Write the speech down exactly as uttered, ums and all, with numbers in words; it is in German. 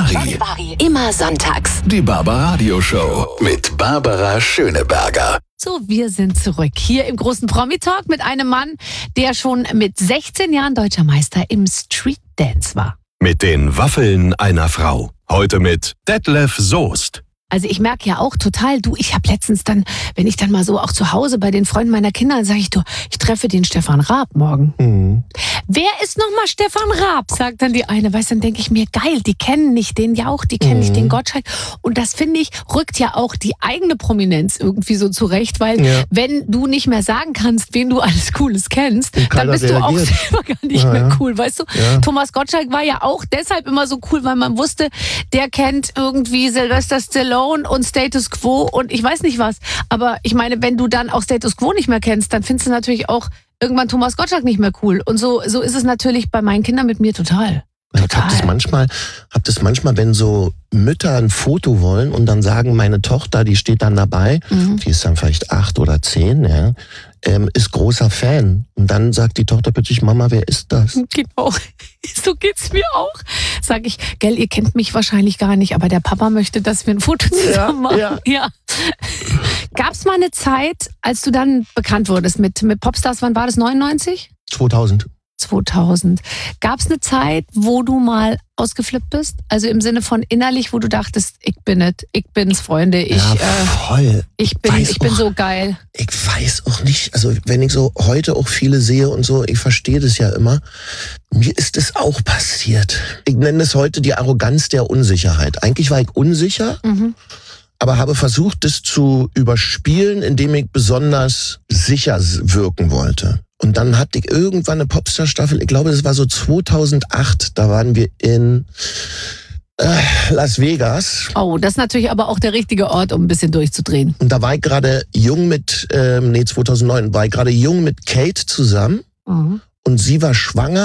Charivari. Immer sonntags. Die Barbaradio Show mit Barbara Schöneberger. So, wir sind zurück hier im großen Promi-Talk mit einem Mann, der schon mit sechzehn Jahren deutscher Meister im Street Dance war. Mit den Waffeln einer Frau. Heute mit Detlef Soest. Also ich merke ja auch total, du, ich habe letztens dann, wenn ich dann mal so auch zu Hause bei den Freunden meiner Kinder, dann sage ich, du, ich treffe den Stefan Raab morgen. Mhm. Wer ist nochmal Stefan Raab, sagt dann die eine. Weißt du, dann denke ich mir, geil, die kennen nicht den Jauch, die kennen mhm. nicht den Gottschalk. Und das, finde ich, rückt ja auch die eigene Prominenz irgendwie so zurecht, weil ja. wenn du nicht mehr sagen kannst, wen du alles Cooles kennst, dann bist du auch selber gar nicht ja, mehr cool, weißt du? Ja. Thomas Gottschalk war ja auch deshalb immer so cool, weil man wusste, der kennt irgendwie Sylvester Stallone und Status Quo und ich weiß nicht was. Aber ich meine, wenn du dann auch Status Quo nicht mehr kennst, dann findest du natürlich auch irgendwann Thomas Gottschalk nicht mehr cool. Und so, so ist es natürlich bei meinen Kindern mit mir total. Total. Ich hab das manchmal, hab das manchmal, wenn so Mütter ein Foto wollen und dann sagen, meine Tochter, die steht dann dabei, mhm. die ist dann vielleicht acht oder zehn, ja, ähm, ist großer Fan. Und dann sagt die Tochter plötzlich, Mama, wer ist das? Genau, so geht's mir auch. Sag ich, gell, ihr kennt mich wahrscheinlich gar nicht, aber der Papa möchte, dass wir ein Foto zusammen machen. Ja, ja. ja. Gab's mal eine Zeit, als du dann bekannt wurdest mit, mit Popstars, wann war das, neunundneunzig? zweitausend. zweitausend. Gab es eine Zeit, wo du mal ausgeflippt bist? Also im Sinne von innerlich, wo du dachtest, ich bin es, ich bin's, Freunde. Ich, ja, voll. Äh, ich bin, ich bin auch, so geil. Ich weiß auch nicht, also wenn ich so heute auch viele sehe und so, ich verstehe das ja immer, mir ist es auch passiert. Ich nenne es heute die Arroganz der Unsicherheit. Eigentlich war ich unsicher, mhm. aber habe versucht, das zu überspielen, indem ich besonders sicher wirken wollte. Und dann hatte ich irgendwann eine Popstar-Staffel, ich glaube, das war so zweitausendacht, da waren wir in äh, Las Vegas. Oh, das ist natürlich aber auch der richtige Ort, um ein bisschen durchzudrehen. Und da war ich gerade jung mit, ähm, nee, zweitausendneun, war ich gerade jung mit Kate zusammen mhm. und sie war schwanger.